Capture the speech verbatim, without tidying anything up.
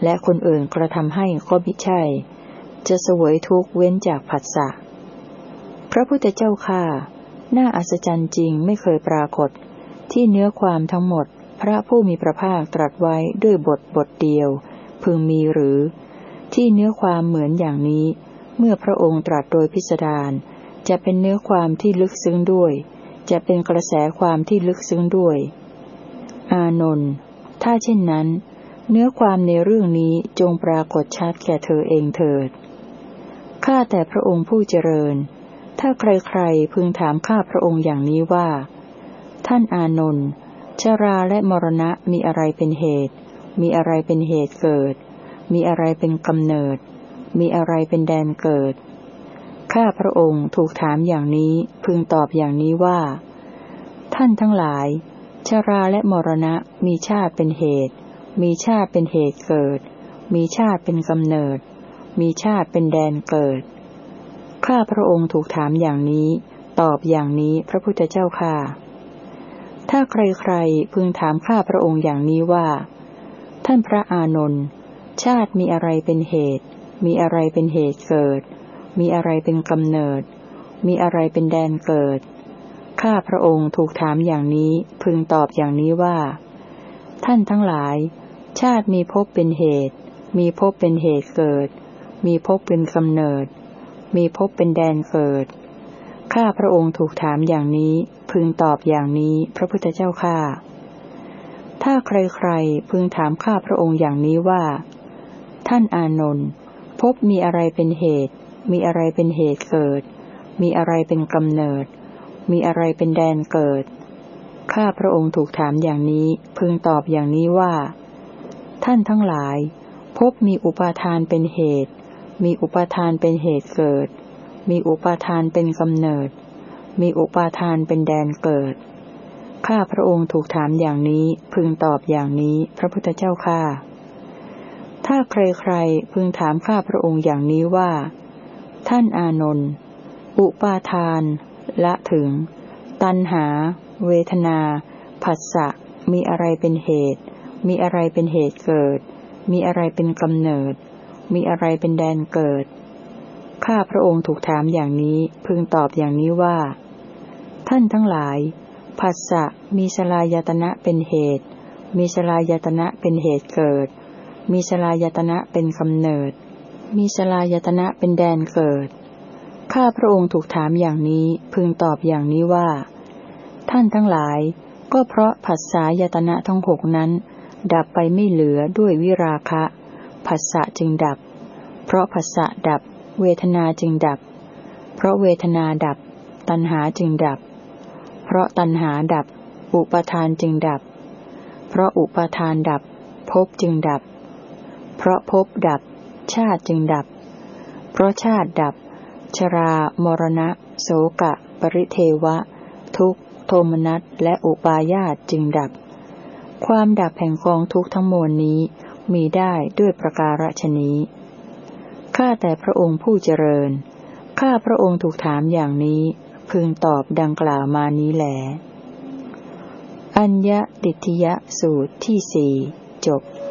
และคนอื่นกระทำให้ก็มิใช่จะเสวยทุกข์เว้นจากผัสสะพระพุทธเจ้าข้าน่าอัศจรรย์จริงไม่เคยปรากฏที่เนื้อความทั้งหมดพระผู้มีพระภาคตรัสไว้ด้วยบทบทเดียวพึงมีหรือที่เนื้อความเหมือนอย่างนี้เมื่อพระองค์ตรัสโดยพิสดารจะเป็นเนื้อความที่ลึกซึ้งด้วยจะเป็นกระแสความที่ลึกซึ้งด้วยอานนท์ถ้าเช่นนั้นเนื้อความในเรื่องนี้จงปรากฏชัดแก่เธอเองเถิดข้าแต่พระองค์ผู้เจริญถ้าใครๆพึงถามข้าพระองค์อย่างนี้ว่าท่านอานนท์ชราและมรณะมีอะไรเป็นเหตุมีอะไรเป็นเหตุเกิดมีอะไรเป็นกำเนิดมีอะไรเป็นแดนเกิดข้าพระองค์ถูกถามอย่างนี้พึงตอบอย่างนี้ว่าท่านทั้งหลายชราและมรณะมีชาติเป็นเหตุมีชาติเป็นเหตุเกิดมีชาติเป็นกำเนิดมีชาติเป็นแดนเกิดข้าพระองค์ถูกถามอย่างนี้ตอบอย่างนี้พระพุทธเจ้าข้าถ้าใครๆพึงถามข้าพระองค์อย่างนี้ว่าท่านพระอานนท์ชาติมีอะไรเป็นเหตุมีอะไรเป็นเหตุเกิดมีอะไรเป็นกำเนิดมีอะไรเป็นแดนเกิดข้าพระองค์ถูกถามอย่างนี้พึงตอบอย่างนี้ว่าท่านทั้งหลายชาติมีภพเป็นเหตุมีภพเป็นเหตุเกิดมีภพเป็นกำเนิดมีภพเป็นแดนเกิดข้าพระองค์ถูกถามอย่างนี้พึงตอบอย่างนี้พระพุทธเจ้าข้าถ้าใครๆพึงถามข้าพระองค์อย่างนี้ว่าท่านอานนท์ภพมีอะไรเป็นเหตุมีอะไรเป็นเหตุเกิดมีอะไรเป็นกำเนิดมีอะไรเป็นแดนเกิดข้าพระองค์ถูกถามอย่างนี้พึงตอบอย่างนี้ว่าท่านทั้งหลายภพมีอุปาทานเป็นเหตุมีอุปาทานเป็นเหตุเกิดมีอุปาทานเป็นกำเนิดมีอุปาทานเป็นแดนเกิดข้าพระองค์ถูกถามอย่างนี้พึงตอบอย่างนี้พระพุทธเจ้าข้าถ้าใครๆพึงถามข้าพระองค์อย่างนี้ว่าท่านอานนท์อุปาทานละถึงตัณหาเวทนาผัสสะมีอะไรเป็นเหตุมีอะไรเป็นเหตุเกิดมีอะไรเป็นกำเนิดมีอะไรเป็นแดนเกิดข้าพระองค์ถูกถามอย่างนี้พึงตอบอย่างนี้ว่าท่านทั้งหลายผัสสะมีสลายตนะเป็นเหตุมีสลายตนะเป็นเหตุเกิดมีสลายตนะเป็นกำเนิดมีสลายตนะเป็นแดนเกิดข้าพระองค์ถูกถามอย่างนี้พึงตอบอย่างนี้ว่าท่านทั้งหลายก็เพราะผัสสะยตนะทั้งหกนั้นดับไปไม่เหลือด้วยวิราคะผัสสะจึงดับเพราะผัสสะดับเวทนาจึงดับเพราะเวทนาดับตัณหาจึงดับเพราะตัณหาดับอุปาทานจึงดับเพราะอุปาทานดับภพจึงดับเพราะภพดับชาติจึงดับเพราะชาติดับชรามรณะโสกะปริเทวะทุกข์โทมนัสและอุปาญาสจึงดับความดับแห่งกองทุกข์ทั้งมวลนี้มีได้ด้วยประการฉนี้ข้าแต่พระองค์ผู้เจริญข้าพระองค์ถูกถามอย่างนี้พึงตอบดังกล่าวมานี้แลอัญญดิทธิยสูตรที่สี่จบ